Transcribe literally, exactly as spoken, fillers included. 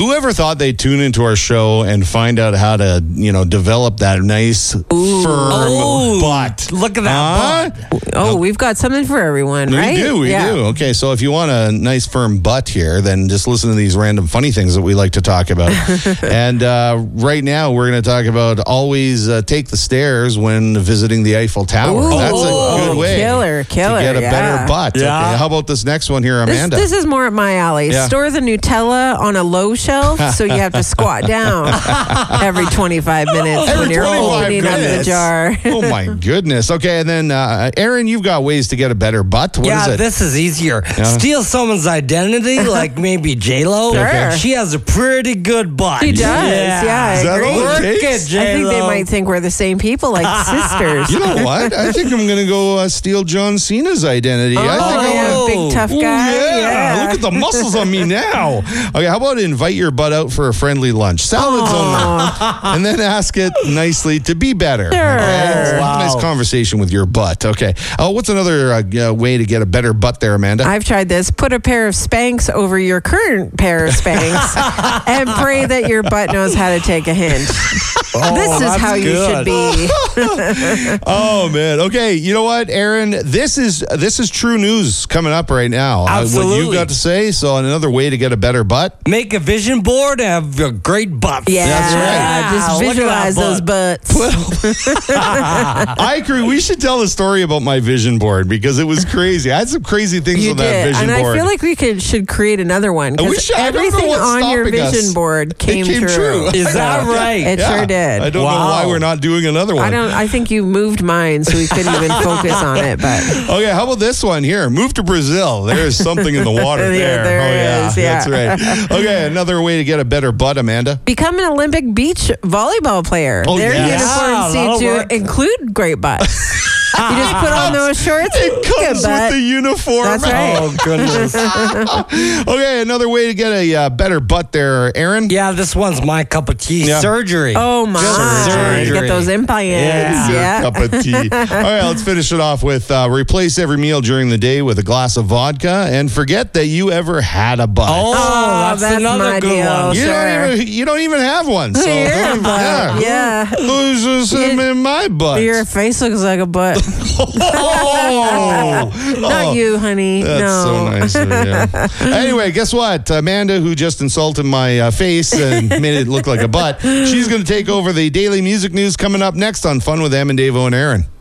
Whoever thought they'd tune into our show and find out how to, you know, develop that nice, firm Oh, butt? look at that Huh? butt. Oh, we've got something for everyone, We right? do, we Yeah. do. Okay, so if you want a nice firm butt here, then just listen to these random funny things that we like to talk about. And uh, right now, we're going to talk about always uh, take the stairs when visiting the Eiffel Tower. Ooh, That's a good way killer, killer, to get a yeah. better butt. Yeah. Okay, how about this next one here, This, Amanda? this is more up my alley. Yeah. Store the Nutella on a low shelf, so you have to squat down every twenty-five minutes Every when you're twenty-five opening up the minutes. jar. Oh my goodness. Okay, and then uh, Aaron, you've got ways to get a better butt. What is yeah, it? this is easier. Steal someone's identity, like maybe J-Lo. Sure. She has a pretty good butt. He does, yeah, I Is that agree. all it Work takes? it, I think J-Lo. they might think we're the same people, like sisters. You know what? I think I'm going to go uh, steal John Cena's identity. I think Oh, I yeah, want big tough Ooh, guy. yeah. Yeah. Look at the muscles on me now. Okay, how about invite your butt out for a friendly lunch? Salads only. And then ask it nicely to be better. Sure. Okay? Wow. Nice conversation with your butt. Okay. Oh, what's another uh, uh, way to get a better butt there, Amanda? I've tried this. Put a pair of Spanx over your current pair of Spanx and pray that your butt knows how to take a hint. Oh, this is that's how you good. should be. Oh man. Okay. You know what, Aaron? This is this is true news coming up right now. Uh, what Absolutely. you've got to say. So another way to get a better butt. Make a vision board and have a great butt. Yeah, That's right. just Look at visualize that those butt. butts. I agree. We should tell a story about my vision board because it was crazy. I had some crazy things You on that did, vision and board. I feel like we could should create another one We because should- I don't know everything what's on your stopping us. vision board came, it came true. Is that right? It Yeah. sure did. I don't know Wow. why we're not doing another one. I don't. I think you moved mine, so we couldn't even focus on it. But Okay, how about this one here? Move to Brazil. There is something in the water Yeah, there. there oh, yeah, is, yeah. That's right. Okay, another way to get a better butt, Amanda. become an Olympic beach volleyball player. Oh, Their yes. Yeah, uniforms that'll seem to work. include great butts. You just put on those shorts. It good comes with butt. the uniform. That's right. Oh, goodness. Okay, another way to get a uh, better butt there, Aaron. Yeah, this one's my cup of tea. Yeah. Surgery. Oh my! Surgery. Get those implants. Yeah. Yeah. Cup of tea. All right, let's finish it off with uh, replace every meal during the day with a glass of vodka and forget that you ever had a butt. Oh, that's, that's another my good deal. one. you, sure. don't even, you don't even have one. So You're a don't- butt. Yeah. Who's this You- in my butt? Your face looks like a butt. oh, Not Oh. you, honey. That's no. so nice of you. Anyway, guess what? Amanda, who just insulted my uh, face and made it look like a butt, she's going to take over the daily music news coming up next on Fun with Em and Davo and Aaron.